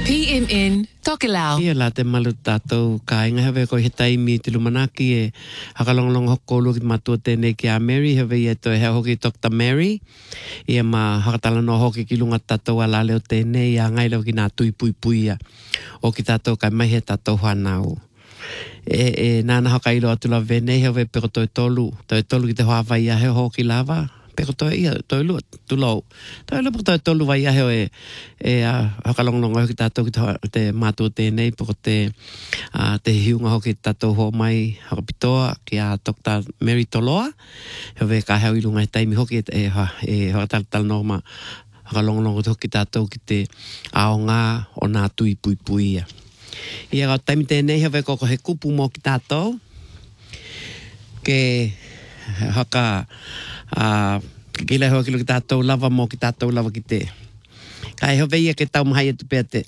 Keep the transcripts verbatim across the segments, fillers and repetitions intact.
P M N Tokelau. Ia la te malu tātou ka inga hewe ko he taimi te lumanaki e hakalonglong hoko luki matua tēnei ki a Mary hewe i e toi hea hoki Doctor Mary. Ia ma hakatala no hoki ki lunga tātou ala leo tēnei a ngai leo ki nā tui pui pui a o ki tātou kai mai he tātou whanau. E, e nāna haka ilo atula venei hewe peko toi tolu. Toi tolu ki te hoa vai a he hoki lava. Peko toi ia, toi lua, tulau. Toi lua peko toi tolu vai aheo e, e uh, hakalonglongo hoki tātou ki te, te mātua tēnei, peko te, uh, te hiunga hoki tātou ho mai hakapitoa ki a Doctor Mary Toloa. Hewe ka heo ilunga he taimi hoki e, e, e hakataltal no ma hakalonglongo hoki tātou ki te aonga o nā tui pui pui ia. Ia ka taimi tēnei hewe koko he kupu mo ki tātou. Ke haka... Uh, kila hoa kilo ki tātou lava mo ki tātou lava ki te. Kai ho veia ke tau mahai atu pēr te.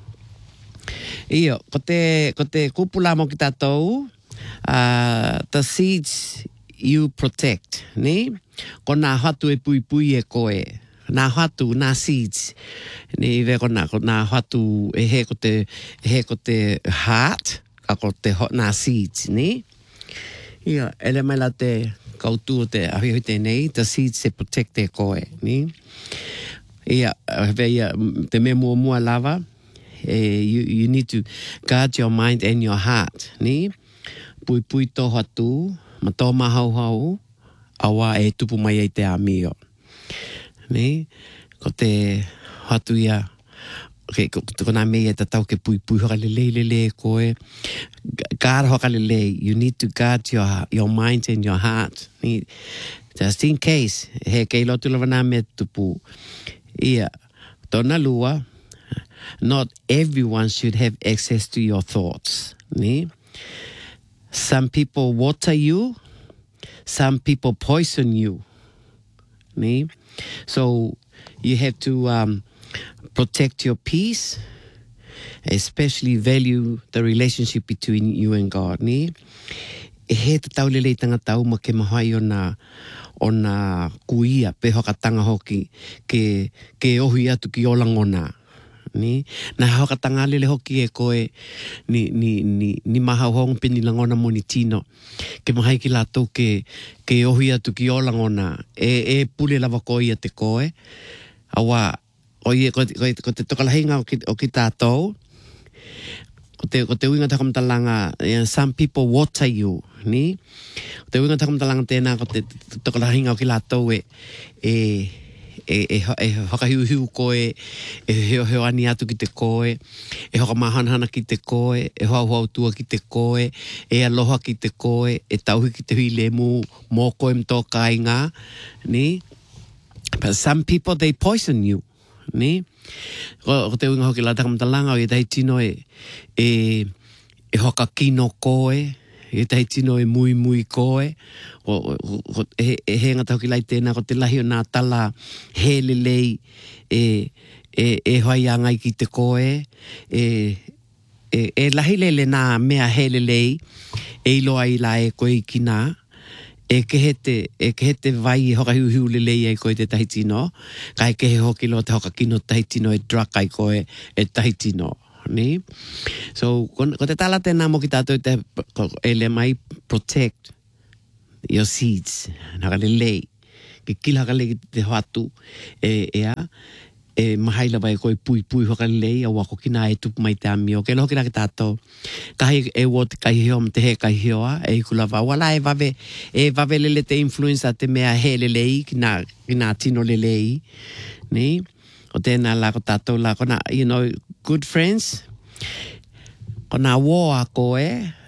Iyo, ko te, ko te kupula mo ki tātou, uh, the seeds you protect, ne? Ko nā hatu e pui pui e koe. Nā hatu, nā seeds. Ne, iwe ko nā, ko nā hatu e he ko te, he ko te heart, ka ko te nā seeds, ne? Iyo, ele mai la te... kautu o te ahi hoi tēnei, the seeds se protect te koe, ni? Ia, veia, te me mua mua lava, eh, you, you need to guard your mind and your heart, ni? Pui pui tō hatu, ma tō mahau hau, awa e tupu mai ei te amio. Ni? Ko te hatu ia, okay, ko, ko nā mei e ta tau ke pui pui hoka lelei lelei koe. Guard hoka lelei. You need to guard your, your mind and your heart. Ni, just in case. He kei lotu lava nā mea tupu. Ia, tōna lua, not everyone should have access to your thoughts. Ni? Some people water you. Some people poison you. Ni? So, you have to... Um, protect your peace, especially value the relationship between you and God, ni? E he te taulelei tangatau ma ke mahai o nā, o nā kuia pe hoka tanga hoki ke, ke ohi atu ki olangona, ni? Nā hoka tanga lele hoki e koe ni, ni, ni, ni maha hong pini langona moni tino. Ke mahai ki lātou ke, ke ohi atu ki olangona. E, e pule lava koe ia te koe. Awa, o ie, ko, ko, ko te tokalahinga o ki, o ki tātou, ko te, ko te uinga takamtalanga, yeah, some people water you, ni? Ko te uinga takamtalanga tēnā, ko te tokalahinga o ki lātou e, e, e, e, e hakahiuhiu koe, e heo heo ani atu ki te koe, e hoka mahanahana ki te koe, e hoa hoa tua ki te koe, e aloha ki te koe, e tauhi ki te hui lemu, mō koe mtō kāinga, ni? But some people, they poison you. Ni? Ko te uinga hoki la takamtalanga o i tahi tino e, e, e hoka kino koe, e tahi tino e mui mui koe, o, o, e, e he ngata hoki lai tēnā, ko te lahi o nā tala he lelei e, e, e hoai angai ki te koe, e, e, e lahi lele nā mea he lelei, e iloa i la e koe i ki nā, e ke he te, e ke he te vai hoka hiu hiu lelei ai koe te tahitino, ka e ke he hoki lo te hoka kino tahitino e drak ai koe e tahitino, ni? So, ko, ko te tala tēnā mo ki tātou te, e le mai protect your seeds, naka lelei, ke kila haka lei te hoatu, e, e a, e mahaila vai koe pui pui hoka lei a wako kina e tupu mai te amio. Ke loho kina ki tātou. Kahi e wo te kahi heo me te he kahi heo a, e iku lava. Wala e vave, e vave lele te influenza te mea he lelei, kina, kina tino lelei. Ni? O tēnā la ko tātou la ko na, you know, good friends. Ko nā wō a koe,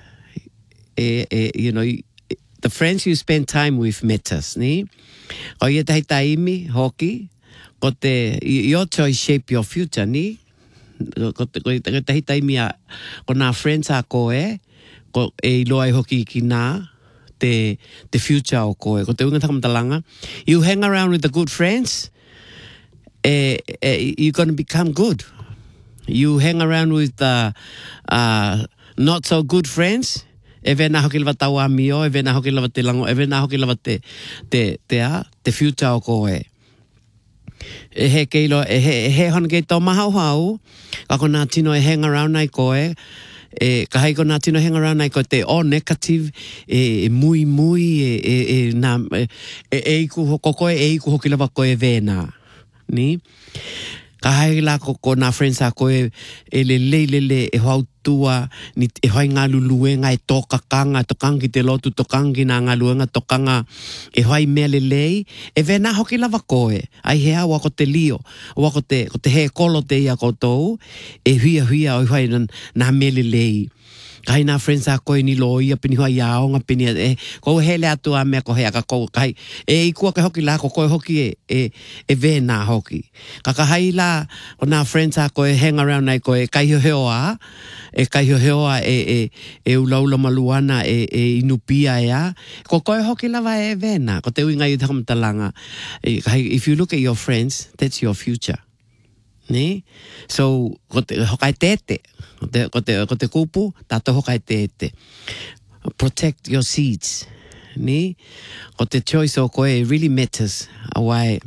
e, e, you know, the friends you spend time with matters, ni? O ia tahi taimi, hoki, ko te, your choice shape your future, ni? Ko te, ko te tahi taimi a, ko nā friends a koe, ko e loa i hoki ki nā, te, te future o koe. Ko te unga takamtalanga. You hang around with the good friends, eh, eh, you're going to become good. You hang around with the uh, not so good friends, e vena hoki lava tau amio, e vena hoki lava te lango, e vena hoki lava te, te, te a, te future o koe. E he keilo, e he, he hon kei tō mahau hau, ka ko nā tino e hang around nai koe, e ka hei ko nā tino hang around nai koe te o negative, e, e mui mui, e, e, e, nā, e, e, e iku hoko koe, e iku hoki lawa koe vēnā, ni? Ka hei la ko, ko nā friends a koe, e le le le le e hau tua, ni e hoi ngā luluenga e tōka kanga, tokangi te lotu, tokangi nā ngā luenga, tokanga, e hoi mea le lei, e vena hoki lava koe, ai hea wako te lio, wako te, ko te he kolo te ia koutou, e huia huia o hoi nā mea le lei. Ka hei nā friends a koe ni loia, pini hoi aonga, pini e, kou hele atua mea ko hea, ka kou, ka hei, e ikua ke hoki la, ko koe hoki e, e, e vena hoki. Ka ka hei la, ko nā friends a koe hang around nei koe, kai heo a, e kai hoa e e e ulaula maluana e e inupia ya ko koe hoki lava e vena ko te uinga i te hamtalanga if you look at your friends that's your future ne so ko te hokai tete ko te ko te ko te kupu tato hokai tete protect your seeds ne ko te choice o koe really matters awai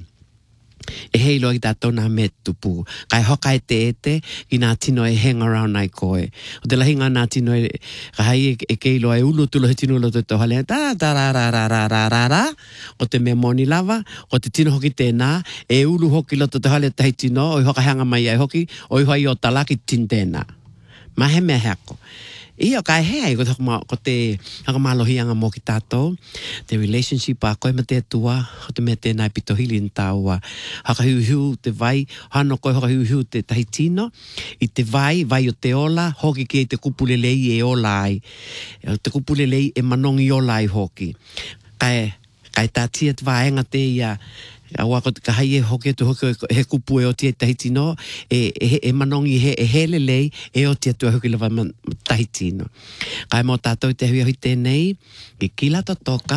e hei loa i tātou nā me tupu. Kai hokai te ete i nā tino e hang around nai koe. O te lahinga nā tino e ka hai e, e kei loa e ulu tulo he tino lo te tohale. Tā, tā, rā, rā, rā, rā, rā, rā, rā. O te mea moni lava, o te tino hoki tēnā, e ulu hoki lo te tohale tahi tino, o i hoka hanga mai ai hoki, o i hoi o talaki tin tēnā. Mahe mea hako. Ia kai hea i ko te hakamalohianga mo ki tātou, te relationship a koe ma te atua, o te mea tēnā pito hili in tāua. Haka hiu hiu te vai, hano koe haka hiu hiu te tahi tino, i te vai, vai o te ola, hoki ki te kupulelei e ola ai. Te kupulelei e manongi ola ai hoki. Kai, kai tā tia te vaenga te ia, a wako ka hai e hoki tu hoki he kupu e o tia tahitino e, e, e manongi he, e hele lei e o tia tu hoki lava tahitino. Kai mo tātou te hui ahui tēnei ki kila to toka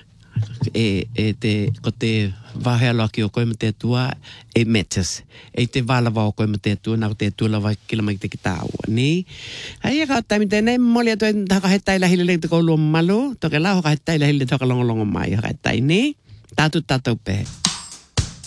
e, e te, ko te wahea loa ki o koe ma te atua e matters. E te wālawa o koe ma te atua nā ko te atua lawa kila mai te ki tāua. Ni? Hai e kao taimi tēnei moli atua e haka he taila hili le te kou lua malu. Toke la hoka he taila hili le toka longolongo mai. Haka he tai ni? Tātou tātou pehe.